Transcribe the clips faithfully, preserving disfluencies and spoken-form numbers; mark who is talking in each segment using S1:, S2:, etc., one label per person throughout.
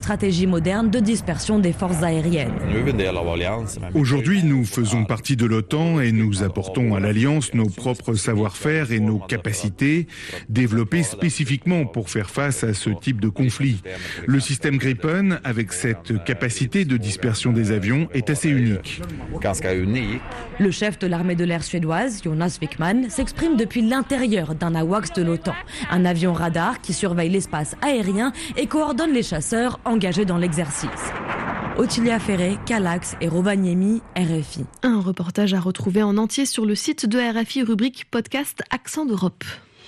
S1: stratégie moderne de dispersion des forces aériennes.
S2: Aujourd'hui, nous faisons partie de l'OTAN et nous apportons à l'Alliance nos propres savoir-faire et nos capacités développées spécifiquement pour faire face à ce type de conflit. Le système Gripen, avec cette capacité de dispersion des avions, est assez unique.
S1: Le chef de l'armée de l'air suédoise, Jonas Wickman, s'exprime depuis l'intérieur d'un AWACS de l'OTAN, un avion radar qui surveille l'espace aérien et coordonne les chasseurs engagés dans l'exercice. Ottilia Ferré, Calax et Rovaniemi, R F I.
S3: Un reportage à retrouver en entier sur le site de R F I, rubrique podcast Accent d'Europe.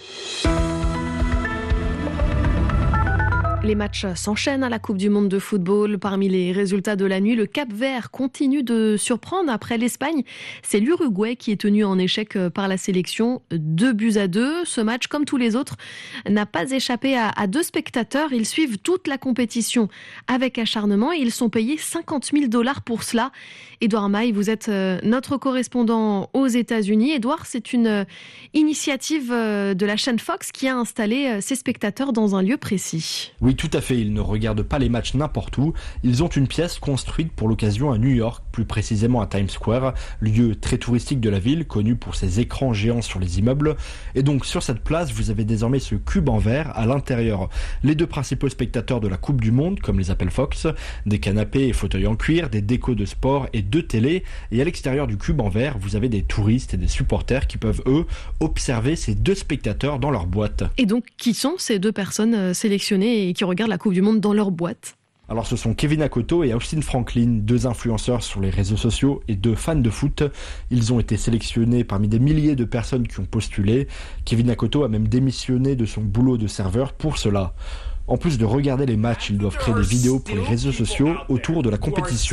S3: Les matchs s'enchaînent à la Coupe du Monde de football. Parmi les résultats de la nuit, le Cap-Vert continue de surprendre. Après l'Espagne, c'est l'Uruguay qui est tenu en échec par la sélection. Deux buts à deux. Ce match, comme tous les autres, n'a pas échappé à, à deux spectateurs. Ils suivent toute la compétition avec acharnement et ils sont payés cinquante mille dollars pour cela. Édouard Maille, vous êtes notre correspondant aux États-Unis. Édouard, c'est une initiative de la chaîne Fox qui a installé ses spectateurs dans un lieu précis.
S4: Oui, tout à fait. Ils ne regardent pas les matchs n'importe où. Ils ont une pièce construite pour l'occasion à New York, plus précisément à Times Square, lieu très touristique de la ville, connu pour ses écrans géants sur les immeubles. Et donc, sur cette place, vous avez désormais ce cube en verre à l'intérieur. Les deux principaux spectateurs de la Coupe du Monde, comme les appelle Fox, des canapés et fauteuils en cuir, des décos de sport et deux télés. Et à l'extérieur du cube en verre, vous avez des touristes et des supporters qui peuvent, eux, observer ces deux spectateurs dans leur boîte.
S3: Et donc, qui sont ces deux personnes sélectionnées et qui regardent la Coupe du Monde dans leur boîte?
S4: Alors ce sont Kevin Akoto et Austin Franklin, deux influenceurs sur les réseaux sociaux et deux fans de foot. Ils ont été sélectionnés parmi des milliers de personnes qui ont postulé. Kevin Akoto a même démissionné de son boulot de serveur pour cela. En plus de regarder les matchs, ils doivent créer des vidéos pour les réseaux sociaux autour de la compétition.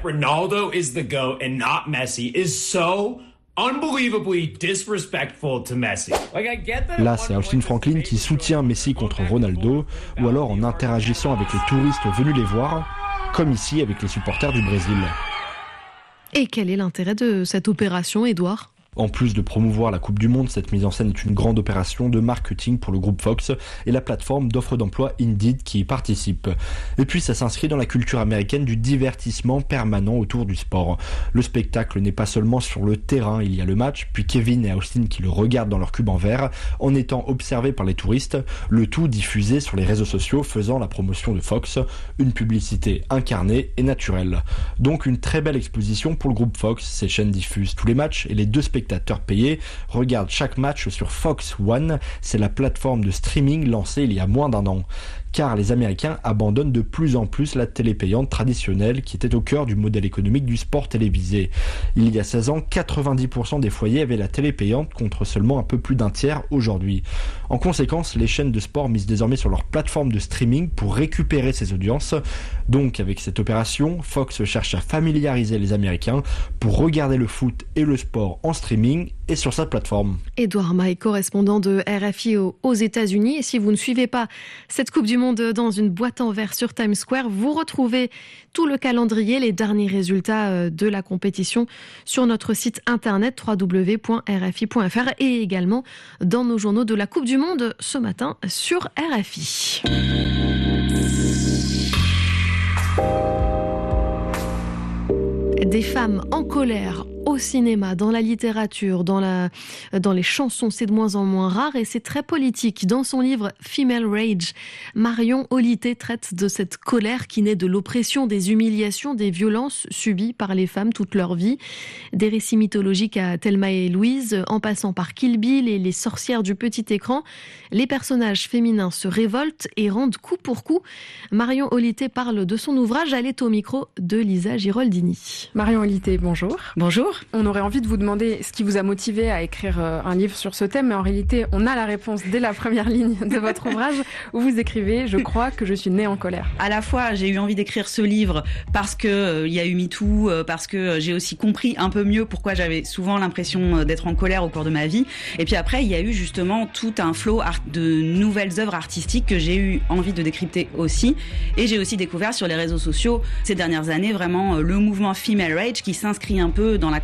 S5: Unbelievably disrespectful to Messi. Like, I get that.
S4: Là, c'est Austin Franklin qui soutient Messi contre Ronaldo, ou alors en interagissant avec les touristes venus les voir, comme ici avec les supporters du Brésil.
S3: Et quel est l'intérêt de cette opération, Édouard ?
S4: En plus de promouvoir la Coupe du Monde, cette mise en scène est une grande opération de marketing pour le groupe Fox et la plateforme d'offres d'emploi Indeed qui y participe. Et puis ça s'inscrit dans la culture américaine du divertissement permanent autour du sport. Le spectacle n'est pas seulement sur le terrain, il y a le match, puis Kevin et Austin qui le regardent dans leur cube en verre, en étant observés par les touristes, le tout diffusé sur les réseaux sociaux faisant la promotion de Fox, une publicité incarnée et naturelle. Donc une très belle exposition pour le groupe Fox, ces chaînes diffusent tous les matchs et les deux spectacles payés regardent chaque match sur Fox One, c'est la plateforme de streaming lancée il y a moins d'un an. Car les Américains abandonnent de plus en plus la télé payante traditionnelle qui était au cœur du modèle économique du sport télévisé. Il y a seize ans, quatre-vingt-dix pour cent des foyers avaient la télé payante contre seulement un peu plus d'un tiers aujourd'hui. En conséquence, les chaînes de sport misent désormais sur leur plateforme de streaming pour récupérer ces audiences. Donc avec cette opération, Fox cherche à familiariser les Américains pour regarder le foot et le sport en streaming et sur sa plateforme.
S3: Édouard Maille, correspondant de R F I aux États-Unis. Et si vous ne suivez pas cette Coupe du Monde dans une boîte en verre sur Times Square, vous retrouvez tout le calendrier, les derniers résultats de la compétition sur notre site internet w w w point r f i point f r et également dans nos journaux de la Coupe du Monde ce matin sur R F I. Des femmes en colère au cinéma, dans la littérature, dans, la, dans les chansons, c'est de moins en moins rare et c'est très politique. Dans son livre Female Rage, Marion Olité traite de cette colère qui naît de l'oppression, des humiliations, des violences subies par les femmes toute leur vie. Des récits mythologiques à Thelma et Louise, en passant par Kill Bill et les sorcières du petit écran, les personnages féminins se révoltent et rendent coup pour coup. Marion Olité parle de son ouvrage, elle est au micro de Lisa Giroldini.
S6: Marion Olité, bonjour.
S7: Bonjour.
S6: On aurait envie de vous demander ce qui vous a motivé à écrire un livre sur ce thème, mais en réalité, on a la réponse dès la première ligne de votre ouvrage où vous écrivez « Je crois que je suis née en colère ».
S7: À la fois, j'ai eu envie d'écrire ce livre parce qu'il euh, y a eu MeToo, euh, parce que j'ai aussi compris un peu mieux pourquoi j'avais souvent l'impression d'être en colère au cours de ma vie. Et puis après, il y a eu justement tout un flot art- de nouvelles œuvres artistiques que j'ai eu envie de décrypter aussi. Et j'ai aussi découvert sur les réseaux sociaux ces dernières années vraiment euh, le mouvement Female Rage qui s'inscrit un peu dans la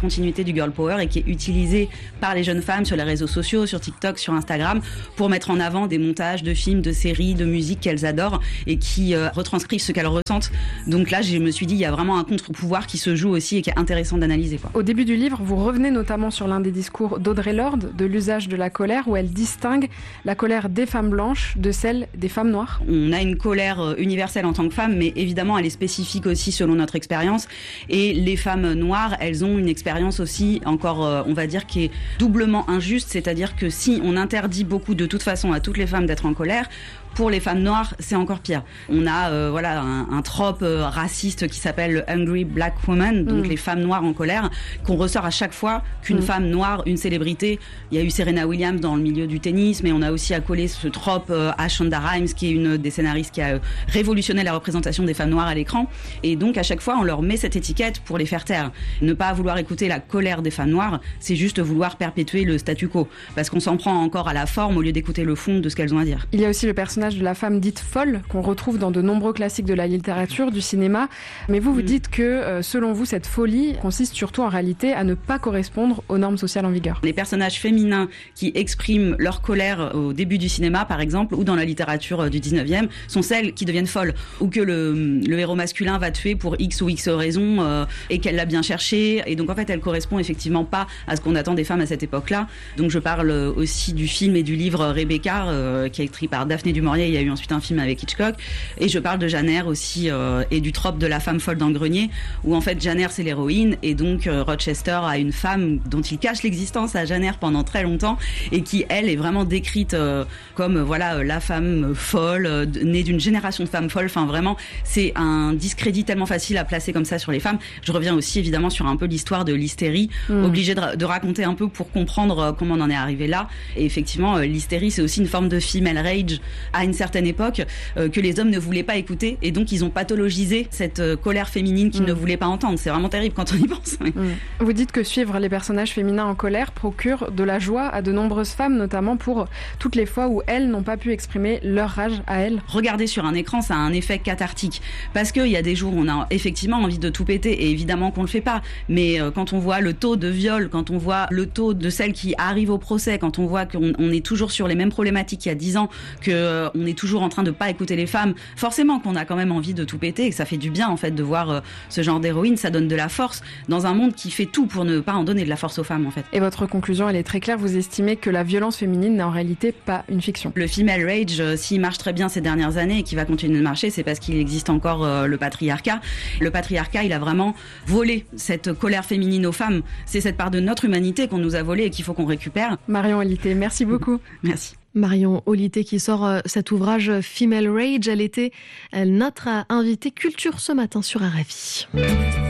S7: continuité du girl power et qui est utilisée par les jeunes femmes sur les réseaux sociaux, sur TikTok, sur Instagram, pour mettre en avant des montages de films, de séries, de musique qu'elles adorent et qui euh, retranscrivent ce qu'elles ressentent. Donc là, je me suis dit, il y a vraiment un contre-pouvoir qui se joue aussi et qui est intéressant d'analyser, quoi.
S6: Au début du livre, vous revenez notamment sur l'un des discours d'Audre Lorde, de l'usage de la colère, où elle distingue la colère des femmes blanches de celle des femmes noires.
S7: On a une colère universelle en tant que femme, mais évidemment, elle est spécifique aussi selon notre expérience. Et les femmes noires, elles ont une expérience aussi encore, euh, on va dire, qui est doublement injuste. C'est-à-dire que si on interdit beaucoup de toute façon à toutes les femmes d'être en colère, pour les femmes noires, c'est encore pire. On a euh, voilà un, un trope euh, raciste qui s'appelle le Angry Black Woman, donc mmh. les femmes noires en colère, qu'on ressort à chaque fois qu'une mmh. femme noire, une célébrité. Il y a eu Serena Williams dans le milieu du tennis, mais on a aussi accolé ce trope euh, à Shonda Rhimes, qui est une des scénaristes qui a euh, révolutionné la représentation des femmes noires à l'écran. Et donc à chaque fois, on leur met cette étiquette pour les faire taire. Ne pas vouloir écouter la colère des femmes noires, c'est juste vouloir perpétuer le statu quo, parce qu'on s'en prend encore à la forme au lieu d'écouter le fond de ce qu'elles ont à dire.
S6: Il y a aussi le personnage de la femme dite folle qu'on retrouve dans de nombreux classiques de la littérature, du cinéma. Mais vous, vous dites que, euh, selon vous, cette folie consiste surtout en réalité à ne pas correspondre aux normes sociales en vigueur.
S7: Les personnages féminins qui expriment leur colère au début du cinéma, par exemple, ou dans la littérature du dix-neuvième, sont celles qui deviennent folles, ou que le, le héros masculin va tuer pour X ou X raisons euh, et qu'elle l'a bien cherché. Et donc, en fait, elle correspond effectivement pas à ce qu'on attend des femmes à cette époque-là. Donc, je parle aussi du film et du livre Rebecca, euh, qui est écrit par Daphné du Maurier. Il y a eu ensuite un film avec Hitchcock. Et je parle de Jane Eyre aussi, euh, et du trope de la femme folle dans le grenier, où en fait Jane Eyre c'est l'héroïne, et donc euh, Rochester a une femme dont il cache l'existence à Jane Eyre pendant très longtemps, et qui elle est vraiment décrite euh, comme euh, voilà euh, la femme folle, euh, née d'une génération de femmes folles. Enfin vraiment, c'est un discrédit tellement facile à placer comme ça sur les femmes. Je reviens aussi évidemment sur un peu l'histoire de l'hystérie, mmh. obligée de, de raconter un peu pour comprendre euh, comment on en est arrivé là. Et effectivement, euh, l'hystérie c'est aussi une forme de female rage à une certaine époque, euh, que les hommes ne voulaient pas écouter, et donc ils ont pathologisé cette euh, colère féminine qu'ils mmh. ne voulaient pas entendre. C'est vraiment terrible quand on y pense. Oui.
S6: Mmh. Vous dites que suivre les personnages féminins en colère procure de la joie à de nombreuses femmes, notamment pour toutes les fois où elles n'ont pas pu exprimer leur rage à elles.
S7: Regarder sur un écran, ça a un effet cathartique, parce qu'il y a des jours où on a effectivement envie de tout péter, et évidemment qu'on le fait pas, mais euh, quand on voit le taux de viol, quand on voit le taux de celles qui arrivent au procès, quand on voit qu'on on est toujours sur les mêmes problématiques qu'il y a dix ans, qu'on euh, est toujours en train de pas écouter les femmes, forcément qu'on a quand même envie de tout péter, et que ça fait du bien en fait de voir euh, ce genre d'héroïne. Ça donne de la force dans un monde qui fait tout pour ne pas en donner de la force aux femmes en fait.
S6: Et votre conclusion, elle est très claire, vous estimez que la violence féminine n'est en réalité pas une fiction.
S7: Le female rage, euh, s'il marche très bien ces dernières années et qui va continuer de marcher, c'est parce qu'il existe encore euh, le patriarcat. Le patriarcat, il a vraiment volé cette colère féminine aux femmes. C'est cette part de notre humanité qu'on nous a volée et qu'il faut qu'on récupère.
S6: Marion Olité, merci beaucoup.
S7: Merci.
S3: Marion Olité qui sort euh, cet ouvrage Female Rage. Elle était euh, notre invitée culture ce matin sur R F I.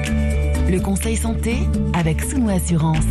S8: Le conseil santé avec Souno Assurance.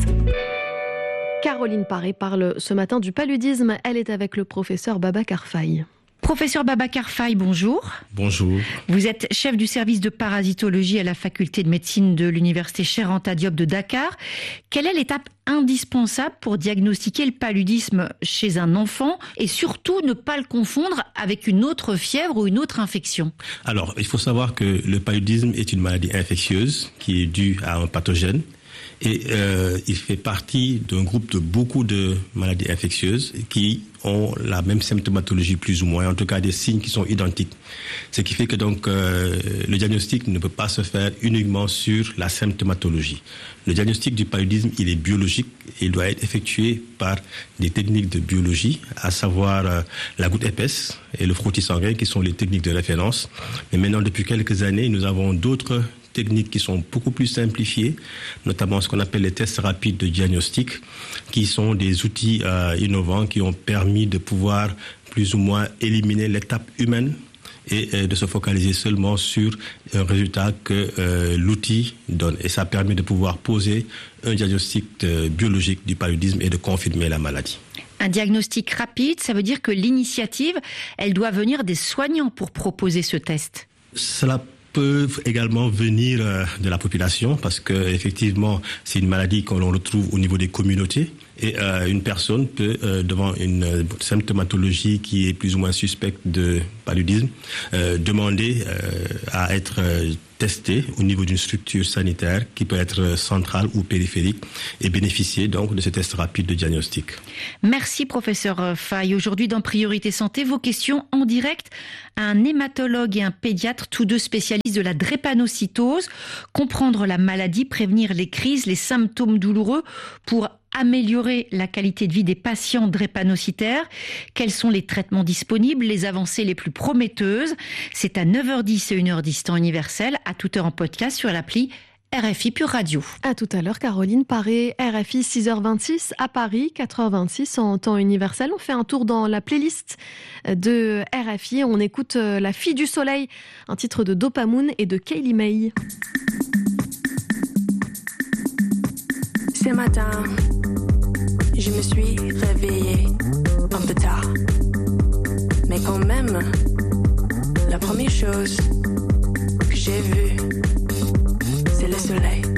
S3: Caroline Paré parle ce matin du paludisme. Elle est avec le professeur Babacar Faye.
S9: Professeur Babacar Faye, bonjour.
S10: Bonjour.
S9: Vous êtes chef du service de parasitologie à la faculté de médecine de l'université Cheikh Anta Diop de Dakar. Quelle est l'étape indispensable pour diagnostiquer le paludisme chez un enfant et surtout ne pas le confondre avec une autre fièvre ou une autre infection?
S10: Alors, il faut savoir que le paludisme est une maladie infectieuse qui est due à un pathogène. Et euh, il fait partie d'un groupe de beaucoup de maladies infectieuses qui ont la même symptomatologie plus ou moins, en tout cas des signes qui sont identiques. Ce qui fait que donc euh, le diagnostic ne peut pas se faire uniquement sur la symptomatologie. Le diagnostic du paludisme, il est biologique et il doit être effectué par des techniques de biologie, à savoir euh, la goutte épaisse et le frottis sanguin qui sont les techniques de référence. Mais maintenant, depuis quelques années, nous avons d'autres techniques qui sont beaucoup plus simplifiées, notamment ce qu'on appelle les tests rapides de diagnostic, qui sont des outils euh, innovants qui ont permis de pouvoir plus ou moins éliminer l'étape humaine et euh, de se focaliser seulement sur un résultat que euh, l'outil donne. Et ça permet de pouvoir poser un diagnostic euh, biologique du paludisme et de confirmer la maladie.
S9: Un diagnostic rapide, ça veut dire que l'initiative, elle doit venir des soignants pour proposer ce test.
S10: Cela peuvent également venir de la population parce que effectivement c'est une maladie que l'on retrouve au niveau des communautés Et euh, une personne peut, euh, devant une euh, symptomatologie qui est plus ou moins suspecte de paludisme, euh, demander euh, à être euh, testé au niveau d'une structure sanitaire qui peut être centrale ou périphérique et bénéficier donc de ce test rapide de diagnostic.
S9: Merci professeur Faye. Aujourd'hui dans Priorité Santé, vos questions en direct à un hématologue et un pédiatre, tous deux spécialistes de la drépanocytose. Comprendre la maladie, prévenir les crises, les symptômes douloureux pour améliorer la qualité de vie des patients drépanocytaires. Quels sont les traitements disponibles, les avancées les plus prometteuses? C'est à neuf heures dix et une heure dix temps universel, à toute heure en podcast sur l'appli R F I Pure Radio.
S3: À tout à l'heure, Caroline Paré, R F I six heures vingt-six à Paris, quatre heures vingt-six en temps universel. On fait un tour dans la playlist de R F I. On écoute La Fille du Soleil, un titre de Dopamoon et de Kaylee May.
S11: Ce matin, je me suis réveillée un peu tard. Mais quand même, la première chose que j'ai vue, c'est le soleil.